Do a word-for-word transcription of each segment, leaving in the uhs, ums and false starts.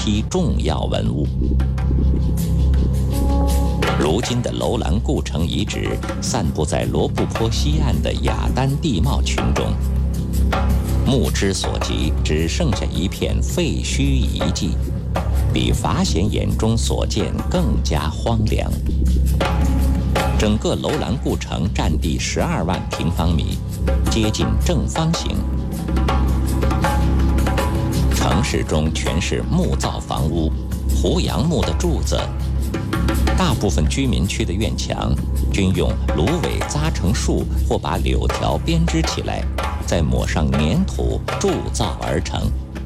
批重要文物。如今的楼兰故城遗址散布在罗布泊西岸的雅丹地貌群中，目之所及只剩下一片废墟遗迹，比法显眼中所见更加荒凉。整个楼兰故城占地十二万平方米，接近正方形。城市中全是木造房屋，胡杨木的柱子。大部分居民区的院墙均用芦苇扎成树，或把柳条编织起来，再抹上粘土铸造而成。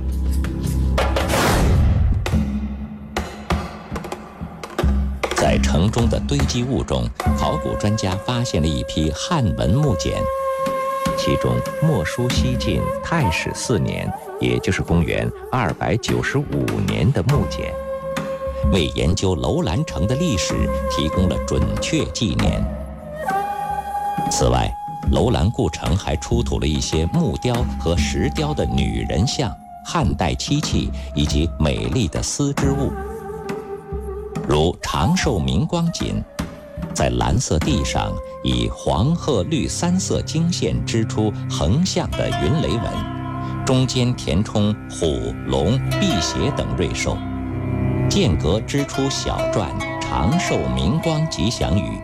在城中的堆积物中，考古专家发现了一批汉文木简，其中墨书西晋太史四年，也就是公元二百九十五年的木简，为研究楼兰城的历史提供了准确纪年。此外，楼兰故城还出土了一些木雕和石雕的女人像、汉代漆器以及美丽的丝织物，如长寿明光锦，在蓝色地上以黄褐绿三色经线织出横向的云雷纹，中间填充虎、龙、辟邪等瑞兽，间隔织出小篆长寿明光吉祥语。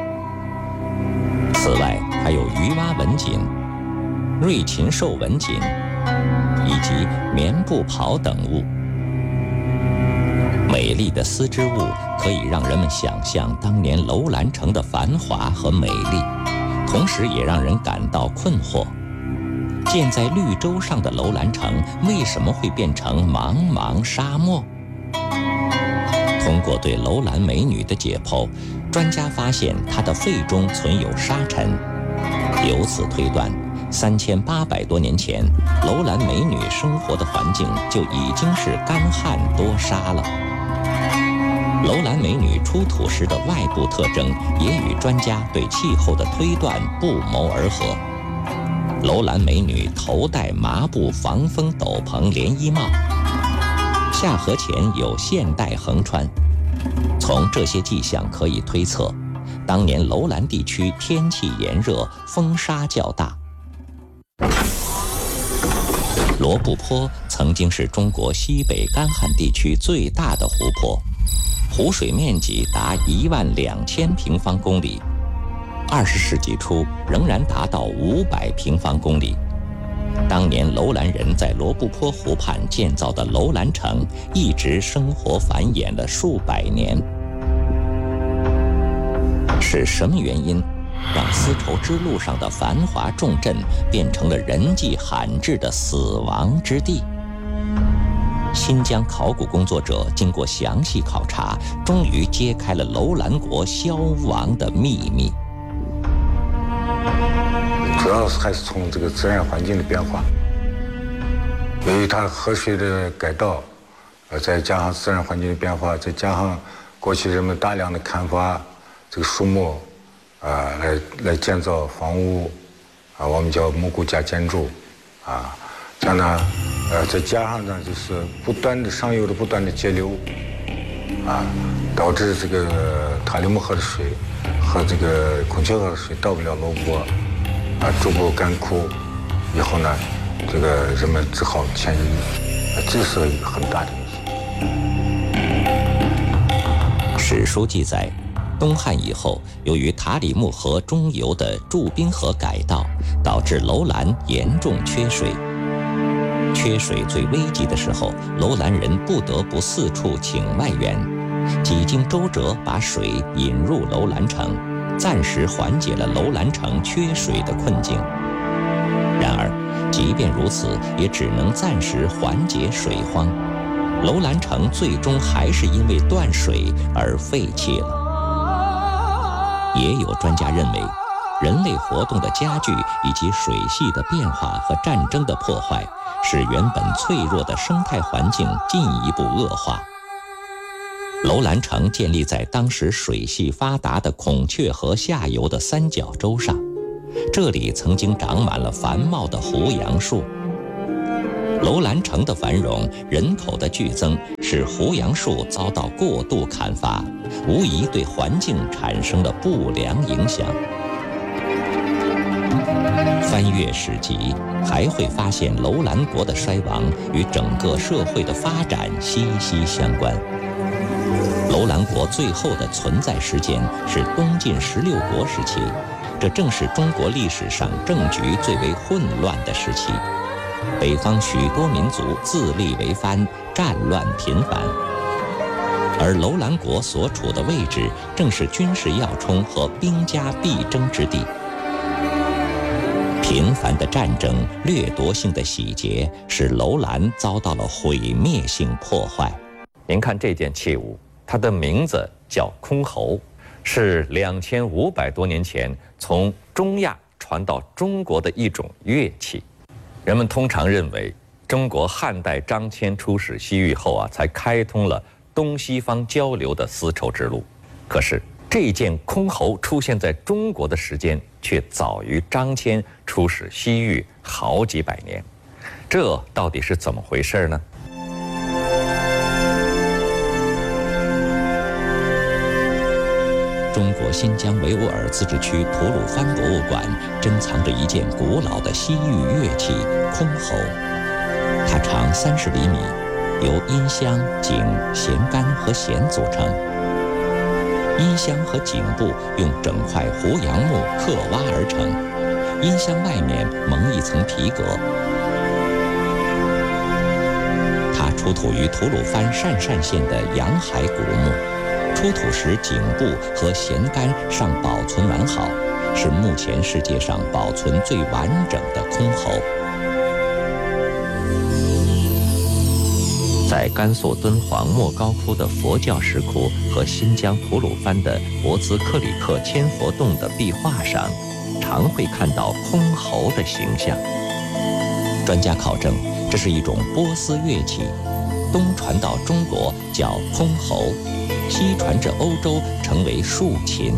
此外还有鱼蛙纹锦、瑞禽兽纹锦以及棉布袍等物。美丽的丝织物可以让人们想象当年楼兰城的繁华和美丽，同时也让人感到困惑。建在绿洲上的楼兰城为什么会变成茫茫沙漠？通过对楼兰美女的解剖，专家发现她的肺中存有沙尘，由此推断，三千八百多年前，楼兰美女生活的环境就已经是干旱多沙了。楼兰美女出土时的外部特征也与专家对气候的推断不谋而合。楼兰美女头戴麻布防风斗篷连衣帽，下颌前有线带横穿。从这些迹象可以推测，当年楼兰地区天气炎热，风沙较大。罗布泊曾经是中国西北干旱地区最大的湖泊，湖水面积达一万两千平方公里，二十世纪初仍然达到五百平方公里。当年楼兰人在罗布泊湖畔建造的楼兰城，一直生活繁衍了数百年。是什么原因让丝绸之路上的繁华重镇变成了人迹罕至的死亡之地？新疆考古工作者经过详细考察，终于揭开了楼兰国消亡的秘密。 主要还是从这个自然环境的变化，由于它河水的改道，呃，再加上自然环境的变化，再加上过去人们大量的砍伐这个树木，啊、呃，来来建造房屋，啊，我们叫木骨架建筑，啊，这样呢，呃，再加上呢，就是不断的上游的不断的截流，啊，导致这个塔里木河的水和这个孔雀河的水到不了罗布泊。啊，逐步干枯，以后呢，这个人们只好迁移，这是一个很大的问题。 史书记载，东汉以后，由于塔里木河中游的祝宾河改道，导致楼兰严重缺水。缺水最危急的时候，楼兰人不得不四处请外援，几经周折把水引入楼兰城，暂时缓解了楼兰城缺水的困境。然而，即便如此，也只能暂时缓解水荒。楼兰城最终还是因为断水而废弃了。也有专家认为，人类活动的加剧以及水系的变化和战争的破坏，使原本脆弱的生态环境进一步恶化。楼兰城建立在当时水系发达的孔雀河下游的三角洲上，这里曾经长满了繁茂的胡杨树。 楼兰城的繁荣、人口的剧增，使胡杨树遭到过度砍伐，无疑对环境产生了不良影响。翻阅史籍，还会发现楼兰国的衰亡与整个社会的发展息息相关。楼兰国最后的存在时间是东晋十六国时期，这正是中国历史上政局最为混乱的时期。北方许多民族自立为藩，战乱频繁，而楼兰国所处的位置正是军事要冲和兵家必争之地。频繁的战争、掠夺性的洗劫，使楼兰遭到了毁灭性破坏。 您看这件器物，它的名字叫箜篌，是两千五百多年前从中亚传到中国的一种乐器。人们通常认为，中国汉代张骞出使西域后啊，才开通了东西方交流的丝绸之路。可是，这件箜篌出现在中国的时间却早于张骞出使西域好几百年，这到底是怎么回事呢？ 中国新疆维吾尔自治区吐鲁番博物馆珍藏着一件古老的西域乐器箜篌，它长三十厘米，由音箱、颈、弦杆和弦组成。音箱和颈部用整块胡杨木刻挖而成，音箱外面蒙一层皮革。它出土于吐鲁番鄯善县的洋海古墓，出土时颈部和弦杆尚保存完好，是目前世界上保存最完整的箜篌。在甘肃敦煌莫高窟的佛教石窟和新疆吐鲁番的博兹克里克千佛洞的壁画上，常会看到箜篌的形象。专家考证，这是一种波斯乐器，东传到中国叫箜篌，西传至欧洲成为竖琴。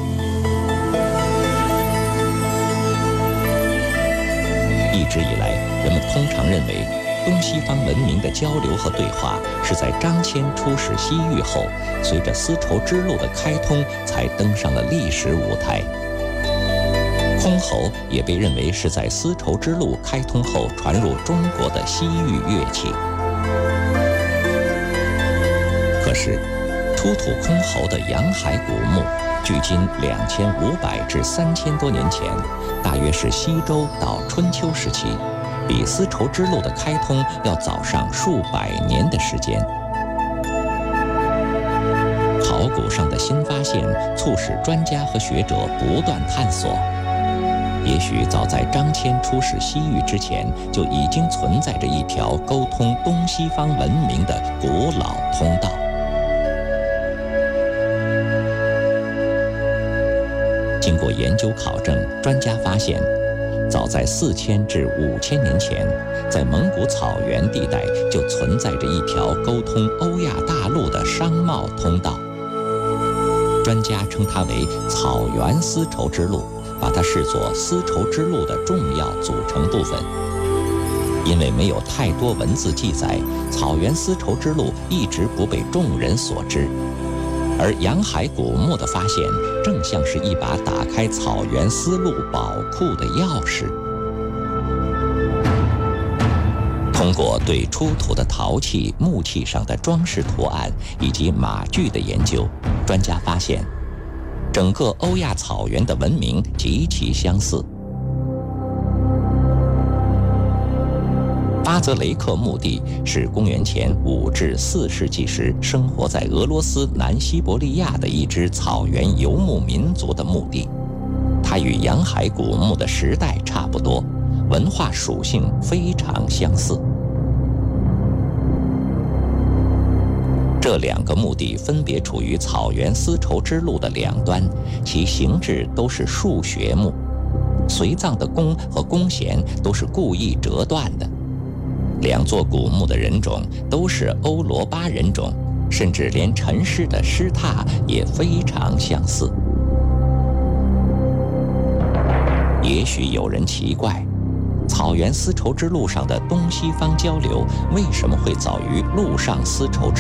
一直以来，人们通常认为东西方文明的交流和对话是在张骞出使西域后，随着丝绸之路的开通才登上了历史舞台。箜篌也被认为是在丝绸之路开通后传入中国的西域乐器。可是，出土箜篌的洋海古墓，距今两千五百至三千多年前，大约是西周到春秋时期，比丝绸之路的开通要早上数百年的时间。考古上的新发现促使专家和学者不断探索。也许早在张骞出使西域之前，就已经存在着一条沟通东西方文明的古老通道。经过研究考证，专家发现，早在四千至五千年前，在蒙古草原地带就存在着一条沟通欧亚大陆的商贸通道。专家称它为草原丝绸之路，把它视作丝绸之路的重要组成部分。因为没有太多文字记载，草原丝绸之路一直不被众人所知。而洋海古墓的发现，正像是一把打开草原丝路宝库的钥匙。通过对出土的陶器、木器上的装饰图案以及马具的研究，专家发现，整个欧亚草原的文明极其相似。巴泽雷克墓地是公元前五至四世纪时生活在俄罗斯南西伯利亚的一支草原游牧民族的墓地，它与洋海古墓的时代差不多，文化属性非常相似。这两个墓地分别处于草原丝绸之路的两端，其形制都是树穴墓，随葬的弓和弓弦都是故意折断的。两座古墓的人种都是欧罗巴人种，甚至连陈尸的尸榻也非常相似。也许有人奇怪， 草原丝绸之路上的东西方交流为什么会早于陆上丝绸之